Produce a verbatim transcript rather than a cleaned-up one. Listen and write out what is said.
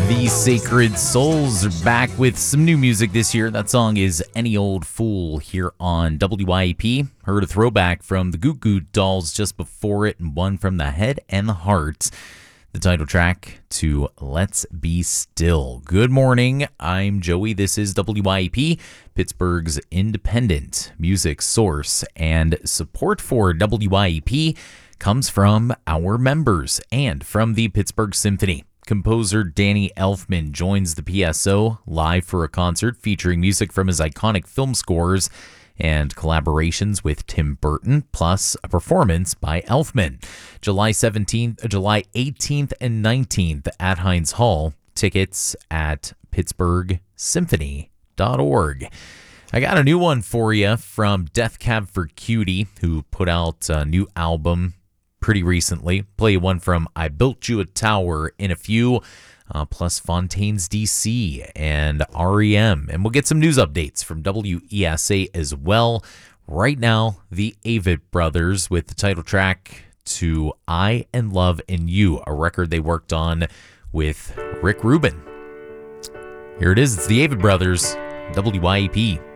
The Sacred Souls are back with some new music this year. That song is Any Old Fool here on W I E P. Heard a throwback from the Goo Goo Dolls just before it, and one from The Head and the Heart, the title track to Let's Be Still. Good morning, I'm Joey. This is W I E P, Pittsburgh's independent music source, and support for W I E P comes from our members and from the Pittsburgh Symphony. Composer Danny Elfman joins the P S O live for a concert featuring music from his iconic film scores and collaborations with Tim Burton, plus a performance by Elfman. July seventeenth, July eighteenth and nineteenth at Heinz Hall. Tickets at pittsburgh symphony dot org. I got a new one for you from Death Cab for Cutie, who put out a new album pretty recently. Play one from I Built You a Tower in a few, uh, plus Fontaines D C and R E M. And we'll get some news updates from W E S A as well. Right now, the Avett Brothers with the title track to I and Love in You, a record they worked on with Rick Rubin. Here it is. It's the Avett Brothers, W I E P.